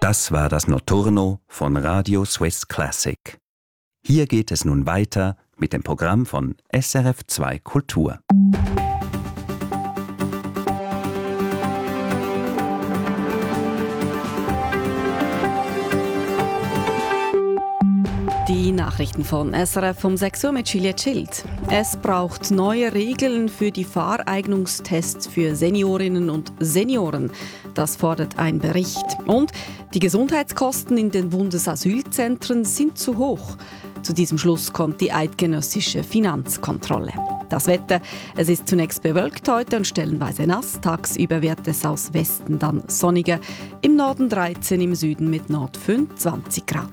Das war das Notturno von Radio Swiss Classic. Hier geht es nun weiter mit dem Programm von SRF 2 Kultur. Die Nachrichten von SRF um 6 Uhr mit Juliette Schild. Es braucht neue Regeln für die Fahreignungstests für Seniorinnen und Senioren. Das fordert ein Bericht. Und die Gesundheitskosten in den Bundesasylzentren sind zu hoch. Zu diesem Schluss kommt die eidgenössische Finanzkontrolle. Das Wetter, es ist zunächst bewölkt heute und stellenweise nass. Tagsüber wird es aus Westen dann sonniger. Im Norden 13, im Süden mit Nord 25 Grad.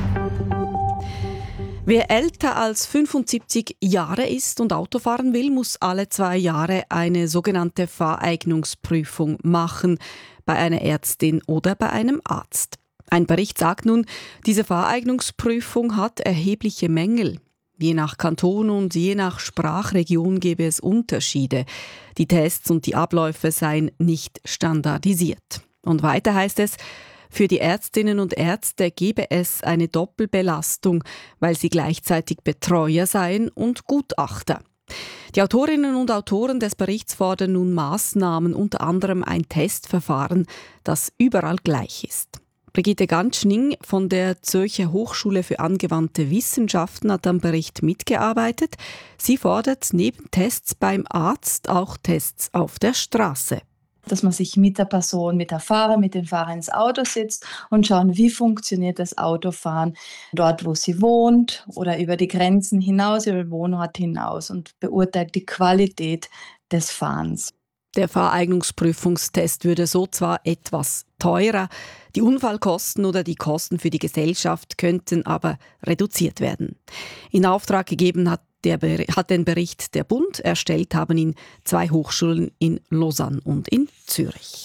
Wer älter als 75 Jahre ist und Auto fahren will, muss alle 2 Jahre eine sogenannte Fahreignungsprüfung machen, bei einer Ärztin oder bei einem Arzt. Ein Bericht sagt nun, diese Fahreignungsprüfung hat erhebliche Mängel. Je nach Kanton und je nach Sprachregion gebe es Unterschiede. Die Tests und die Abläufe seien nicht standardisiert. Und weiter heißt es, für die Ärztinnen und Ärzte gebe es eine Doppelbelastung, weil sie gleichzeitig Betreuer seien und Gutachter. Die Autorinnen und Autoren des Berichts fordern nun Maßnahmen, unter anderem ein Testverfahren, das überall gleich ist. Brigitte Ganschning von der Zürcher Hochschule für angewandte Wissenschaften hat am Bericht mitgearbeitet. Sie fordert neben Tests beim Arzt auch Tests auf der Straße. Dass man sich mit der Person, mit dem Fahrer ins Auto sitzt und schauen, wie funktioniert das Autofahren dort, wo sie wohnt oder über die Grenzen hinaus, über den Wohnort hinaus und beurteilt die Qualität des Fahrens. Der Fahreignungsprüfungstest würde so zwar etwas teurer, die Unfallkosten oder die Kosten für die Gesellschaft könnten aber reduziert werden. In Auftrag gegeben hat den Bericht der Bund. Erstellt haben ihn 2 Hochschulen in Lausanne und in Zürich.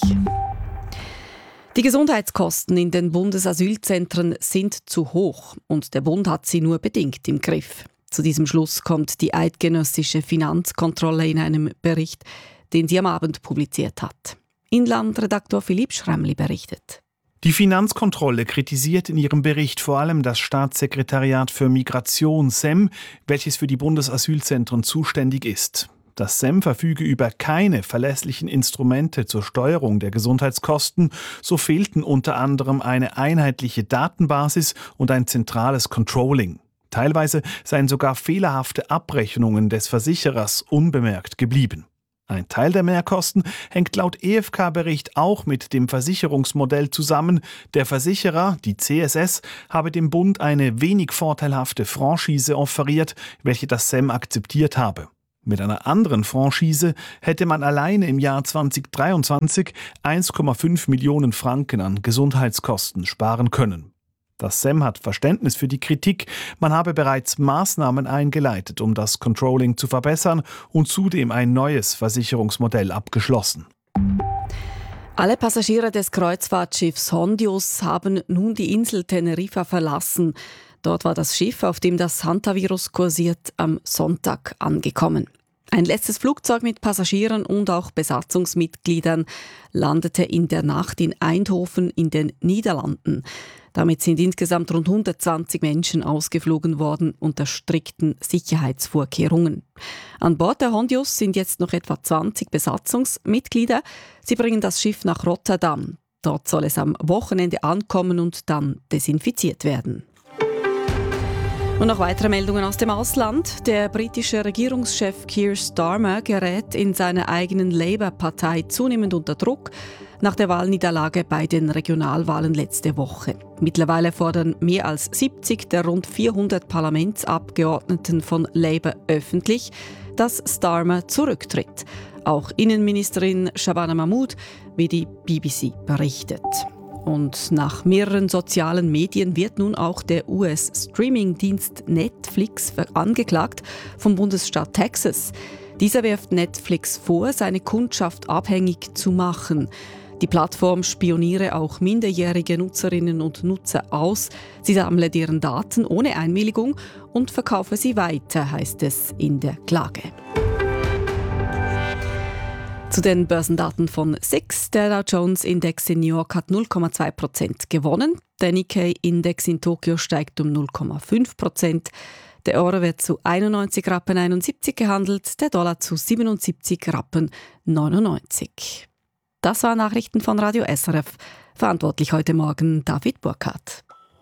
Die Gesundheitskosten in den Bundesasylzentren sind zu hoch und der Bund hat sie nur bedingt im Griff. Zu diesem Schluss kommt die eidgenössische Finanzkontrolle in einem Bericht, den sie am Abend publiziert hat. Inlandredaktor Philipp Schremli berichtet. Die Finanzkontrolle kritisiert in ihrem Bericht vor allem das Staatssekretariat für Migration SEM, welches für die Bundesasylzentren zuständig ist. Das SEM verfüge über keine verlässlichen Instrumente zur Steuerung der Gesundheitskosten, so fehlten unter anderem eine einheitliche Datenbasis und ein zentrales Controlling. Teilweise seien sogar fehlerhafte Abrechnungen des Versicherers unbemerkt geblieben. Ein Teil der Mehrkosten hängt laut EFK-Bericht auch mit dem Versicherungsmodell zusammen. Der Versicherer, die CSS, habe dem Bund eine wenig vorteilhafte Franchise offeriert, welche das SEM akzeptiert habe. Mit einer anderen Franchise hätte man alleine im Jahr 2023 1,5 Millionen Franken an Gesundheitskosten sparen können. Das SEM hat Verständnis für die Kritik. Man habe bereits Maßnahmen eingeleitet, um das Controlling zu verbessern und zudem ein neues Versicherungsmodell abgeschlossen. Alle Passagiere des Kreuzfahrtschiffs Hondius haben nun die Insel Teneriffa verlassen. Dort war das Schiff, auf dem das Hantavirus kursiert, am Sonntag angekommen. Ein letztes Flugzeug mit Passagieren und auch Besatzungsmitgliedern landete in der Nacht in Eindhoven in den Niederlanden. Damit sind insgesamt rund 120 Menschen ausgeflogen worden unter strikten Sicherheitsvorkehrungen. An Bord der Hondius sind jetzt noch etwa 20 Besatzungsmitglieder. Sie bringen das Schiff nach Rotterdam. Dort soll es am Wochenende ankommen und dann desinfiziert werden. Und noch weitere Meldungen aus dem Ausland. Der britische Regierungschef Keir Starmer gerät in seiner eigenen Labour-Partei zunehmend unter Druck nach der Wahlniederlage bei den Regionalwahlen letzte Woche. Mittlerweile fordern mehr als 70 der rund 400 Parlamentsabgeordneten von Labour öffentlich, dass Starmer zurücktritt. Auch Innenministerin Shabana Mahmood, wie die BBC berichtet. Und nach mehreren sozialen Medien wird nun auch der US-Streaming-Dienst Netflix angeklagt vom Bundesstaat Texas. Dieser wirft Netflix vor, seine Kundschaft abhängig zu machen. Die Plattform spioniere auch minderjährige Nutzerinnen und Nutzer aus. Sie sammle deren Daten ohne Einwilligung und verkaufe sie weiter, heißt es in der Klage. Zu den Börsendaten von SIX. Der Dow Jones Index in New York hat 0,2% gewonnen. Der Nikkei-Index in Tokio steigt um 0,5%. Der Euro wird zu 91,71 Rappen gehandelt, der Dollar zu 77,99 Rappen. Das waren Nachrichten von Radio SRF. Verantwortlich heute Morgen David Burkhardt.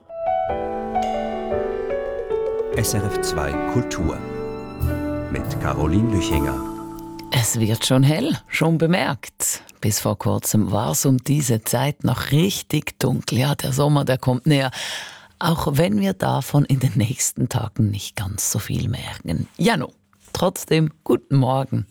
SRF 2 Kultur mit Caroline Lüchinger. Es wird schon hell, schon bemerkt. Bis vor kurzem war es um diese Zeit noch richtig dunkel. Ja, der Sommer, der kommt näher. Auch wenn wir davon in den nächsten Tagen nicht ganz so viel merken. Ja, no. Trotzdem, guten Morgen.